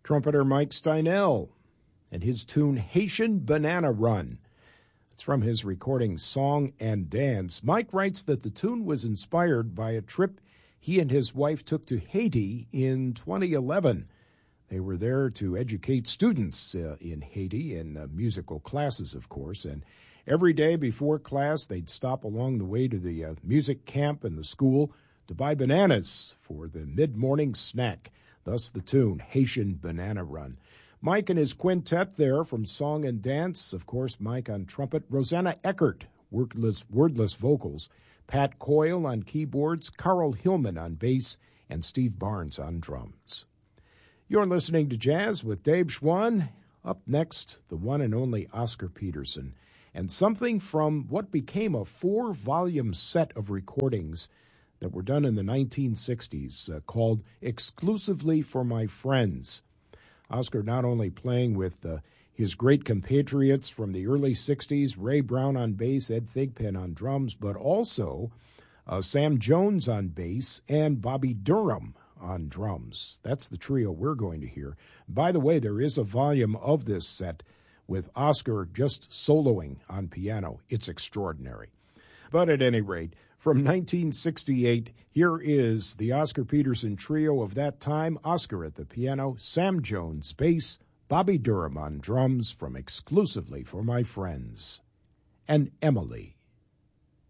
trumpeter Mike Steinell, and his tune Haitian Banana Run. It's from his recording Song and Dance. Mike writes that the tune was inspired by a trip he and his wife took to Haiti in 2011. They were there to educate students in Haiti in musical classes, of course, and every day before class they'd stop along the way to the music camp and the school to buy bananas for the mid-morning snack, thus the tune Haitian Banana Run. Mike and his quintet there from Song and Dance, of course, Mike on trumpet, Rosanna Eckert, wordless vocals, Pat Coyle on keyboards, Carl Hillman on bass, and Steve Barnes on drums. You're listening to Jazz with Dave Schwann. Up next, the one and only Oscar Peterson, and something from what became a 4-volume set of recordings that were done in the 1960s called Exclusively for My Friends. Oscar not only playing with his great compatriots from the early 60s, Ray Brown on bass, Ed Thigpen on drums, but also Sam Jones on bass and Bobby Durham on drums. That's the trio we're going to hear. By the way, there is a volume of this set with Oscar just soloing on piano. It's extraordinary. But at any rate, from 1968, here is the Oscar Peterson trio of that time. Oscar at the piano, Sam Jones bass, Bobby Durham on drums from Exclusively for My Friends. And Emily.